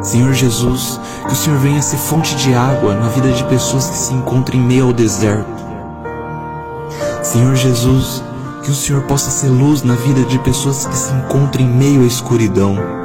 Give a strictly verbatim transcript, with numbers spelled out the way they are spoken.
Senhor Jesus, que o Senhor venha ser fonte de água na vida de pessoas que se encontram em meio ao deserto. Senhor Jesus, que o Senhor possa ser luz na vida de pessoas que se encontram em meio à escuridão.